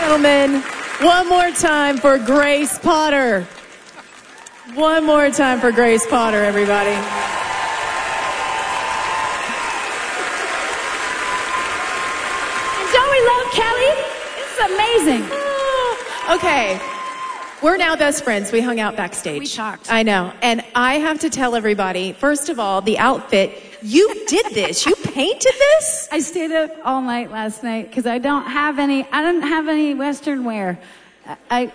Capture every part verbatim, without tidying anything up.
gentlemen, one more time for Grace Potter. One more time for Grace Potter, everybody. And don't we love Kelly? It's amazing. Oh, okay. We're now best friends. We hung out backstage. We talked. I know. And I have to tell everybody, first of all, the outfit, you did this. You painted this? I stayed up all night last night because I don't have any, I don't have any Western wear. I,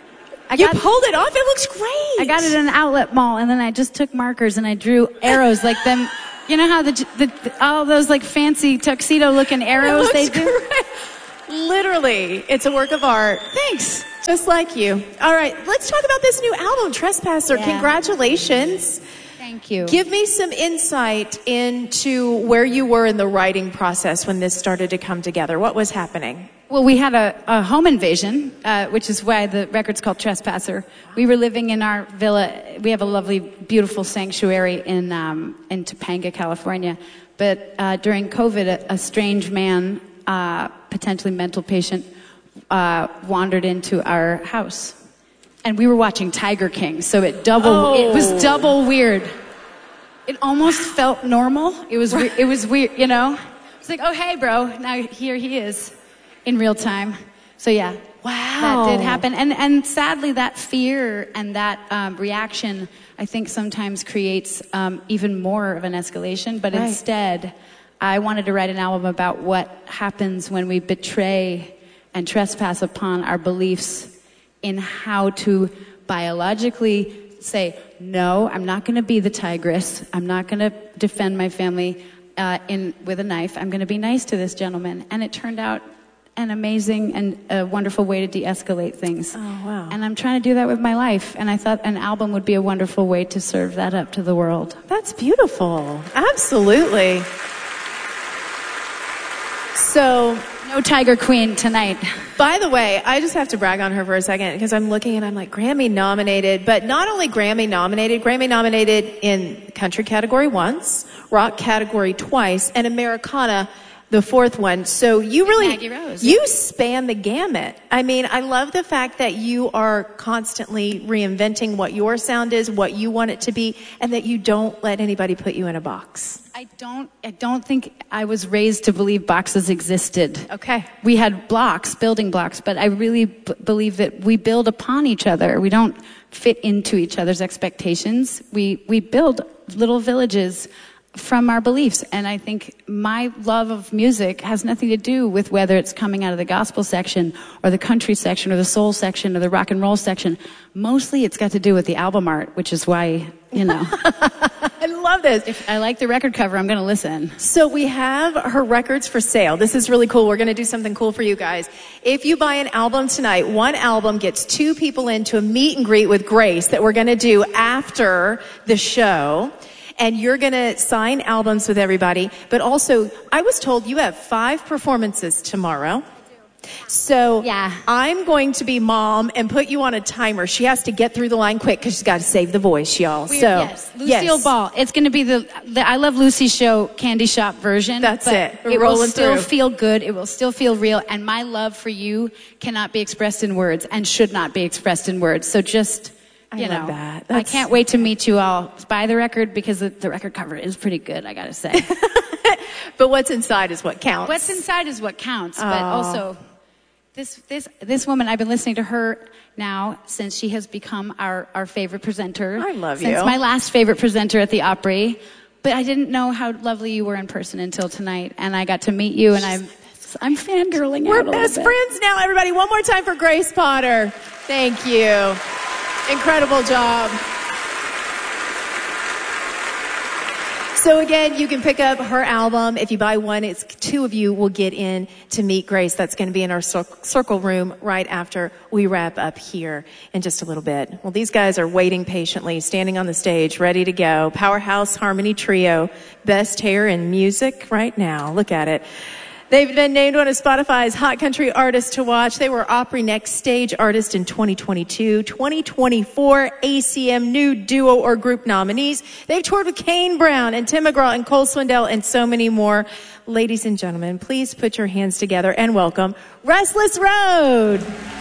I You got, pulled it off? It looks great. I got it in an outlet mall, and then I just took markers and I drew arrows like them. You know how the, the, the all those like fancy tuxedo-looking arrows It they looks do? great. Literally, it's a work of art. Thanks. Just like you. All right, let's talk about this new album, Trespasser. Yeah. Congratulations. Thank you. Give me some insight into where you were in the writing process when this started to come together. What was happening? Well, we had a, a home invasion, uh, which is why the record's called Trespasser. We were living in our villa. We have a lovely, beautiful sanctuary in um, in Topanga, California. But uh, during COVID, a, a strange man, uh, potentially mental patient, uh, wandered into our house. And we were watching Tiger King, so it double. Oh. It was double weird. It almost felt normal. It was. Re- it was weird, you know. It's like, oh hey, bro. Now here he is, in real time. So yeah, Wow. that did happen. And and sadly, that fear and that um, reaction, I think, sometimes creates um, even more of an escalation. But Right. instead, I wanted to write an album about what happens when we betray and trespass upon our beliefs in how to biologically say, no, I'm not going to be the tigress. I'm not going to defend my family uh, in with a knife. I'm going to be nice to this gentleman. And it turned out an amazing and a wonderful way to de-escalate things. Oh, wow. And I'm trying to do that with my life. And I thought an album would be a wonderful way to serve that up to the world. That's beautiful. Absolutely. So, No Tiger Queen tonight. by the way, I just have to brag on her for a second because I'm looking and I'm like, Grammy nominated, but not only Grammy nominated, Grammy nominated in country category once, rock category twice, and Americana the fourth one. So you really, Maggie Rose. you span the gamut. I mean, I love the fact that you are constantly reinventing what your sound is, what you want it to be, and that you don't let anybody put you in a box. I don't, I don't think I was raised to believe boxes existed. Okay. We had blocks, building blocks, but I really b- believe that we build upon each other. We don't fit into each other's expectations. We, we build little villages from our beliefs. And I think my love of music has nothing to do with whether it's coming out of the gospel section or the country section or the soul section or the rock and roll section. Mostly it's got to do with the album art, which is why, you know. I love this. If I like the record cover, I'm going to listen. So we have her records for sale. This is really cool. We're going to do something cool for you guys. If you buy an album tonight, one album gets two people into a meet and greet with Grace that we're going to do after the show. And you're going to sign albums with everybody. But also, I was told you have five performances tomorrow. So Yeah. I'm going to be mom and put you on a timer. She has to get through the line quick because she's got to save the voice, y'all. We- so yes, Lucille Ball. It's going to be the, the I Love Lucy show candy shop version. That's but it. We're It will rolling still through. feel good. It will still feel real. And my love for you cannot be expressed in words and should not be expressed in words. So just, you I know, love that. I That's- can't wait to meet you all. Buy the record because the, the record cover is pretty good, I got to say. But what's inside is what counts. What's inside is what counts. But Aw. also, this this this woman, I've been listening to her now since she has become our, our favorite presenter. I love since you. Since my last favorite presenter at the Opry. But I didn't know how lovely you were in person until tonight. And I got to meet you, and I'm I'm fangirling We're out a little best bit. friends now, everybody. One more time for Grace Potter. Thank you. Incredible job. So again, you can pick up her album. If you buy one, it's two of you will get in to meet Grace. That's going to be in our cir- circle room right after we wrap up here in just a little bit. Well, these guys are waiting patiently, standing on the stage, ready to go. Powerhouse Harmony Trio, best hair in music right now. Look at it. They've been named one of Spotify's Hot Country Artists to Watch. They were Opry Next Stage Artist in twenty twenty-two, twenty twenty-four A C M New Duo or Group nominees. They've toured with Kane Brown and Tim McGraw and Cole Swindell and so many more. Ladies and gentlemen, please put your hands together and welcome Restless Road.